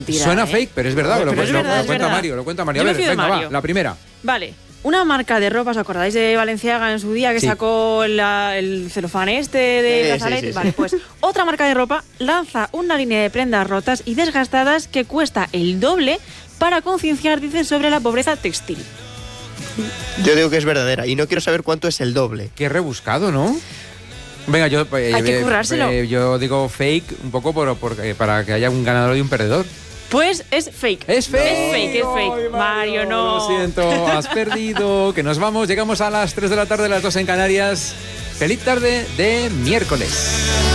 Suena fake, pero es verdad. Pero lo cuenta Mario. A ver, venga, va, la primera. Vale. Una marca de ropa, ¿os acordáis de Balenciaga en su día que sacó el celofán de Casalet? Sí. Vale, pues otra marca de ropa lanza una línea de prendas rotas y desgastadas que cuesta el doble para concienciar, dicen, sobre la pobreza textil. Yo digo que es verdadera y no quiero saber cuánto es el doble. Qué rebuscado, ¿no? Venga, yo hay que currárselo. Yo digo fake un poco para que haya un ganador y un perdedor. Pues es fake. Es fake. Es fake. Mario, no. Lo siento, has perdido. Que nos vamos. Llegamos a las 3 de la tarde, las 2 en Canarias. Feliz tarde de miércoles.